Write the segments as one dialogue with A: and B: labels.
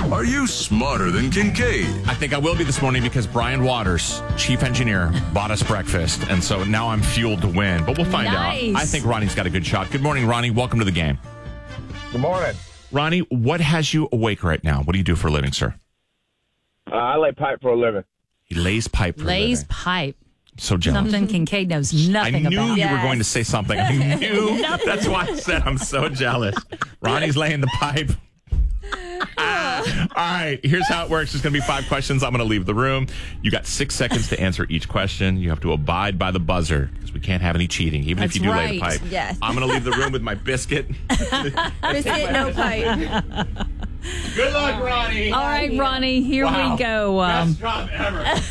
A: Are you smarter than Kincaid?
B: I think I will be this morning because Brian Waters, chief engineer, bought us breakfast. And so now I'm fueled to win. But we'll find out. I think Ronnie's got a good shot. Good morning, Ronnie. Welcome to the game.
C: Good morning.
B: Ronnie, what has you awake right now? What do you do for a living, sir?
C: I lay pipe for a living.
B: He lays pipe for a living.
D: Lays pipe.
B: So jealous.
D: Something Kincaid knows nothing about.
B: I knew you were going to say something. I knew. That's why I said I'm so jealous. Ronnie's laying the pipe. All right, here's how it works. There's going to be 5 questions. I'm going to leave the room. You got 6 seconds to answer each question. You have to abide by the buzzer because we can't have any cheating, even if you do lay the pipe.
E: Yes.
B: I'm going to leave the room with my biscuit.
E: Biscuit, no pipe.
B: Good luck, Ronnie.
D: All right, Ronnie, here we go.
B: Best job ever.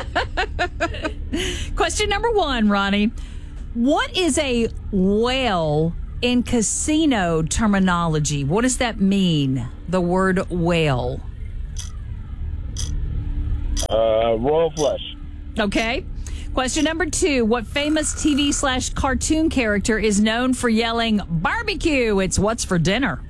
D: Question number 1, Ronnie. What is a whale in casino terminology? What does that mean, the word whale?
C: Royal flush.
D: Okay. Question number 2. What famous TV/cartoon character is known for yelling, barbecue? It's what's for dinner.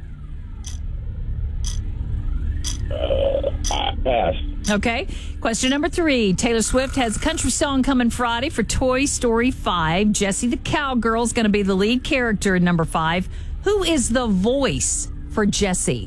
C: Pass.
D: Okay. Question number 3. Taylor Swift has a country song coming Friday for Toy Story 5. Jessie the Cowgirl is going to be the lead character in number 5. Who is the voice for Jessie?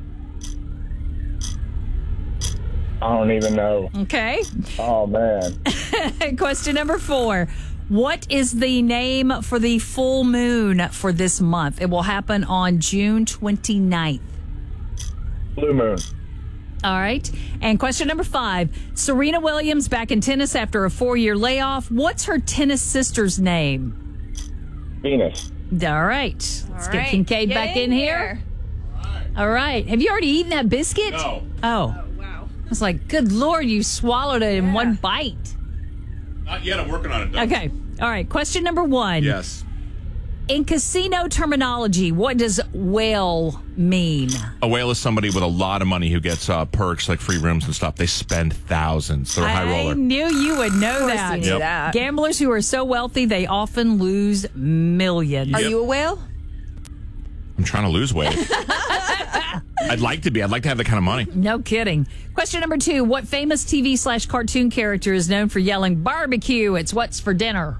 C: I don't even know.
D: Okay.
C: Oh, man.
D: Question number 4. What is the name for the full moon for this month? It will happen on June 29th.
C: Blue moon.
D: All right. And question number 5. Serena Williams back in tennis after a 4-year layoff. What's her tennis sister's name?
C: Venus.
D: All right. Let's get Kincaid back in here. All right. Have you already eaten that biscuit?
B: No.
D: Oh. Wow. I was like, good Lord, you swallowed it in one bite.
B: Not yet. I'm working on it, though.
D: Okay. All right. Question number 1.
B: Yes.
D: In casino terminology, what does whale mean?
B: A whale is somebody with a lot of money who gets perks like free rooms and stuff. They spend thousands. They're a high roller.
D: I knew you would know that.
E: You knew that.
D: Gamblers who are so wealthy, they often lose millions.
E: Are you a whale?
B: I'm trying to lose weight. I'd like to be. I'd like to have that kind of money.
D: No kidding. Question number 2. What famous TV/cartoon character is known for yelling barbecue? It's what's for dinner.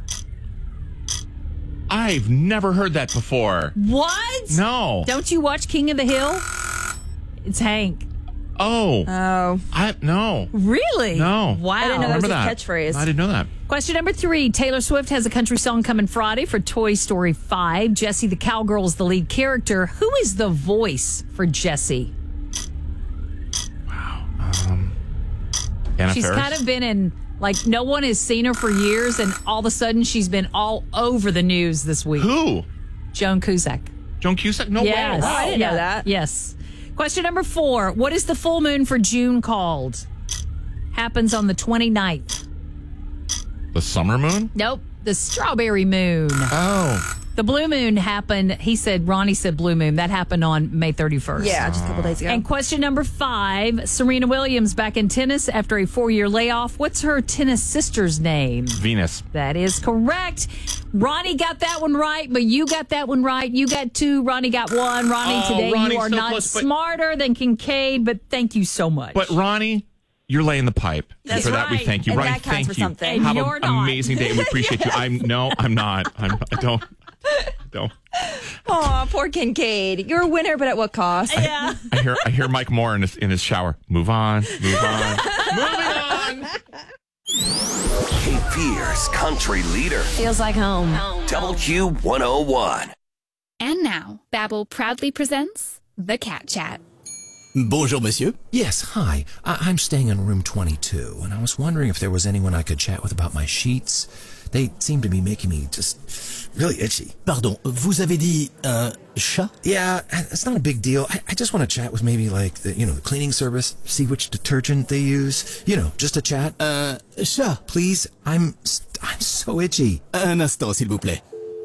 B: I've never heard that before.
D: What?
B: No.
D: Don't you watch King of the Hill? It's Hank.
B: Oh.
E: Oh.
B: No.
D: Really?
B: No.
D: Wow.
E: I didn't know that was
B: Remember
E: his catchphrase.
B: I didn't know that.
D: Question number 3. Taylor Swift has a country song coming Friday for Toy Story 5. Jessie the Cowgirl is the lead character. Who is the voice for Jessie?
B: Wow. Anna
D: She's
B: Faris?
D: kind of been in, like, no one has seen her for years, and all of a sudden she's been all over the news this week.
B: Who?
D: Joan Cusack.
B: Joan Cusack? No
D: Yes.
B: way.
E: Oh, I didn't know that.
D: Yes. Question number 4. What is the full moon for June called? Happens on the 29th.
B: The summer moon?
D: Nope. The strawberry moon.
B: Oh.
D: The blue moon happened, Ronnie said blue moon. That happened on May 31st.
E: Yeah, just a couple days ago.
D: And question number 5. Serena Williams back in tennis after a 4-year layoff. What's her tennis sister's name?
B: Venus.
D: That is correct. Ronnie got that one right, but you got that one right. You got 2. Ronnie got 1. Ronnie, today
B: Ronnie's
D: you are
B: so
D: not
B: close, but-
D: smarter than Kincaid, but thank you so much.
B: But Ronnie, you're laying the pipe.
D: That's
B: For that, we
D: right.
B: thank you.
E: And
B: Ronnie,
E: that counts
B: thank
E: for
B: you.
E: something.
D: And
B: Have
D: you're
B: an
D: not.
B: amazing day. We appreciate you. I'm not. I don't.
E: Aw, poor Kincaid. You're a winner, but at what cost?
D: yeah.
B: I hear Mike Moore in his shower. Move on. Moving on.
A: Cape Fear's country leader.
E: Feels like home.
A: WQ101.
F: And now, Babbel proudly presents The Cat Chat.
G: Bonjour, monsieur.
H: Yes, hi. I'm staying in room 22, and I was wondering if there was anyone I could chat with about my sheets. They seem to be making me just really itchy.
G: Pardon, vous avez dit un chat?
H: Yeah, it's not a big deal. I just want to chat with maybe like the cleaning service, see which detergent they use. Just a chat.
G: Chat.
H: Please, I'm so itchy.
G: Un instant, s'il vous plaît.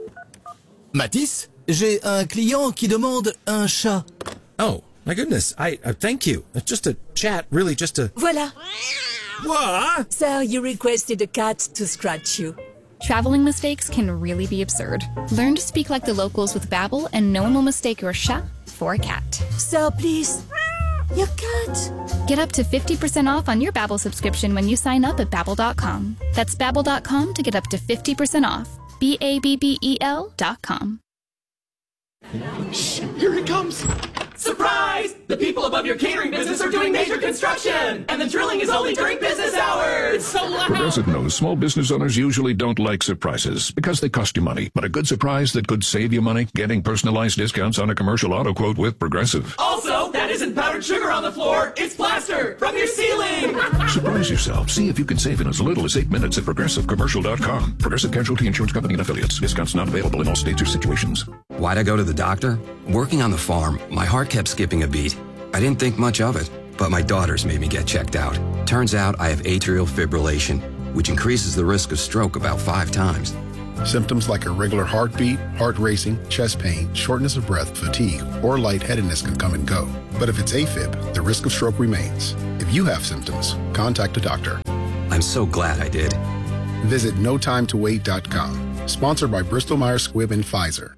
G: Mathis, j'ai un client qui demande un chat.
H: Oh, my goodness. I thank you. Just a chat, really, just a...
I: Voilà.
H: What?
I: Sir, you requested a cat to scratch you.
F: Traveling mistakes can really be absurd. Learn to speak like the locals with Babbel, and no one will mistake your chat for a cat.
I: Sir, please. Your cat.
F: Get up to 50% off on your Babbel subscription when you sign up at Babbel.com. That's Babbel.com to get up to 50% off. BABBEL.com.
J: Shh, here it comes. Surprise! The people above your catering business are doing major construction, and the drilling is only during business hours. It's so loud.
K: Progressive knows small business owners usually don't like surprises because they cost you money. But a good surprise that could save you money, getting personalized discounts on a commercial auto quote with Progressive.
J: Also, that isn't powdered sugar on the floor. It's plaster from your ceiling.
K: Surprise yourself. See if you can save in as little as 8 minutes at ProgressiveCommercial.com. Progressive Casualty Insurance Company and Affiliates. Discounts not available in all states or situations.
L: Why'd I go to the doctor? Working on the farm, my heart kept skipping a beat. I didn't think much of it, but my daughters made me get checked out. Turns out I have atrial fibrillation, which increases the risk of stroke about 5 times.
M: Symptoms like irregular heartbeat, heart racing, chest pain, shortness of breath, fatigue, or lightheadedness can come and go. But if it's AFib, the risk of stroke remains. If you have symptoms, contact a doctor.
L: I'm so glad I did.
M: Visit notimetowait.com. Sponsored by Bristol-Myers Squibb and Pfizer.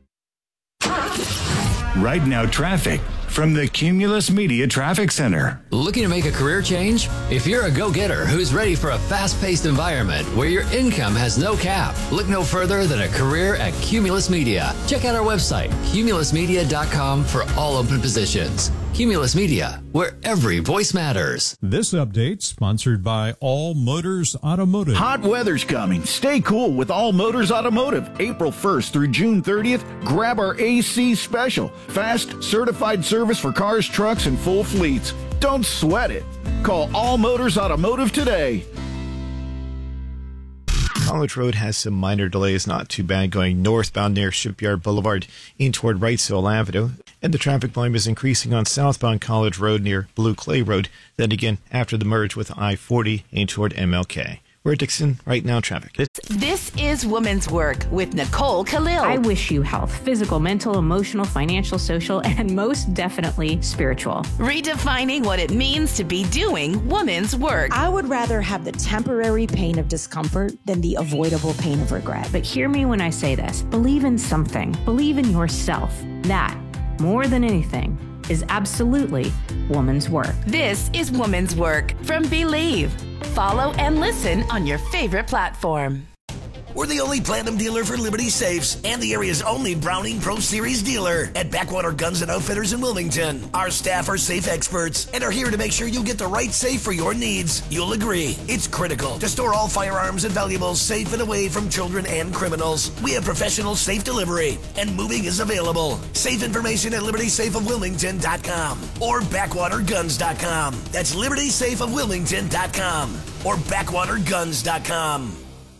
N: Right Now Traffic from the Cumulus Media Traffic Center.
O: Looking to make a career change? If you're a go-getter who's ready for a fast-paced environment where your income has no cap, look no further than a career at Cumulus Media. Check out our website, cumulusmedia.com, for all open positions. Cumulus Media, where every voice matters.
P: This update sponsored by All Motors Automotive.
N: Hot weather's coming. Stay cool with All Motors Automotive. April 1st through June 30th, grab our AC special. Fast, certified service for cars, trucks, and full fleets. Don't sweat it. Call All Motors Automotive today.
Q: College Road has some minor delays, not too bad, going northbound near Shipyard Boulevard in toward Wrightsville Avenue. And the traffic volume is increasing on southbound College Road near Blue Clay Road. Then again, after the merge with I-40 in toward MLK. We're at Dixon Right Now Traffic.
R: This is Women's Work with Nicole Khalil.
S: I wish you health, physical, mental, emotional, financial, social, and most definitely spiritual.
R: Redefining what it means to be doing women's work.
T: I would rather have the temporary pain of discomfort than the avoidable pain of regret.
S: But hear me when I say this. Believe in something. Believe in yourself. That, more than anything, is absolutely woman's work.
R: This is Woman's Work from Believe. Follow and listen on your favorite platform.
U: We're the only platinum dealer for Liberty Safes and the area's only Browning Pro Series dealer at Backwater Guns and Outfitters in Wilmington. Our staff are safe experts and are here to make sure you get the right safe for your needs. You'll agree, it's critical to store all firearms and valuables safe and away from children and criminals. We have professional safe delivery and moving is available. Safe information at LibertySafeOfWilmington.com or BackwaterGuns.com. That's LibertySafeOfWilmington.com or BackwaterGuns.com.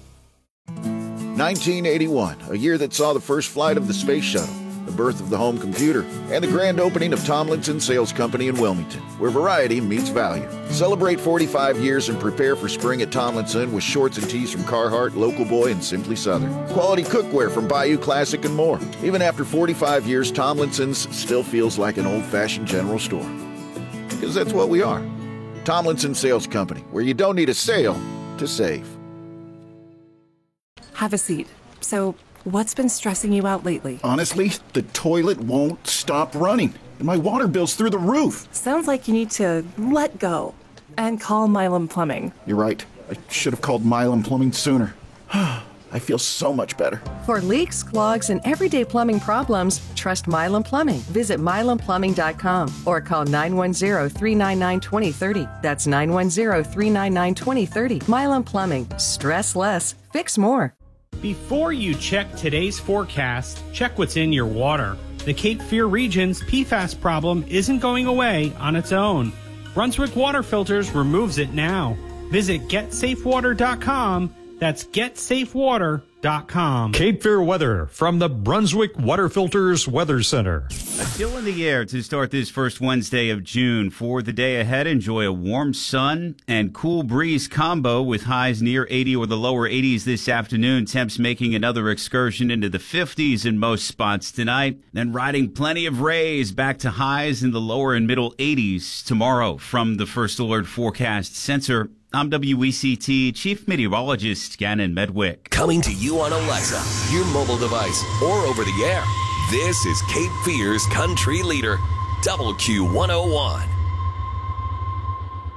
V: 1981, a year that saw the first flight of the space shuttle, the birth of the home computer, and the grand opening of Tomlinson Sales Company in Wilmington, where variety meets value. Celebrate 45 years and prepare for spring at Tomlinson with shorts and tees from Carhartt, Local Boy, and Simply Southern. Quality cookware from Bayou Classic and more. Even after 45 years, Tomlinson's still feels like an old-fashioned general store. Because that's what we are. Tomlinson Sales Company, where you don't need a sale to save.
W: Have a seat. So, what's been stressing you out lately?
N: Honestly, the toilet won't stop running, and my water bill's through the roof.
W: Sounds like you need to let go and call Milam Plumbing.
N: You're right. I should have called Milam Plumbing sooner. I feel so much better.
W: For leaks, clogs, and everyday plumbing problems, trust Milam Plumbing. Visit MilamPlumbing.com or call 910-399-2030. That's 910-399-2030. Milam Plumbing. Stress less. Fix more.
X: Before you check today's forecast, check what's in your water. The Cape Fear region's PFAS problem isn't going away on its own. Brunswick Water Filters removes it now. Visit GetSafeWater.com. That's GetSafeWater.com.
Y: Cape Fear weather from the Brunswick Water Filters Weather Center.
Z: Still in the air to start this first Wednesday of June. For the day ahead, enjoy a warm sun and cool breeze combo with highs near 80 or the lower 80s this afternoon. Temps making another excursion into the 50s in most spots tonight. Then riding plenty of rays back to highs in the lower and middle 80s tomorrow. From the First Alert Forecast Center, I'm WECT Chief Meteorologist Gannon Medwick.
A: Coming to you on Alexa, your mobile device, or over the air. This is Cape Fear's country leader, WQ101.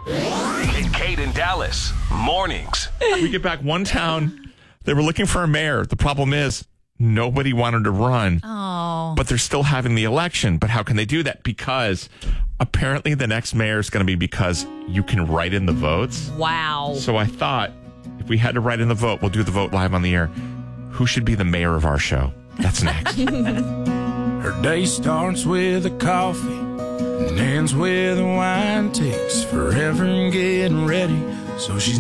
B: And Kate in Dallas, mornings.
C: We get back one town. They were looking for a mayor. The problem is nobody wanted to run.
D: Oh.
C: But they're still having the election. But how can they do that? Because apparently the next mayor is going to be because you can write in the votes.
D: Wow.
C: So I thought if we had to write in the vote, we'll do the vote live on the air. Who should be the mayor of our show? That's next.
E: Her day starts with a coffee and ends with a wine. Takes forever in getting ready, so she's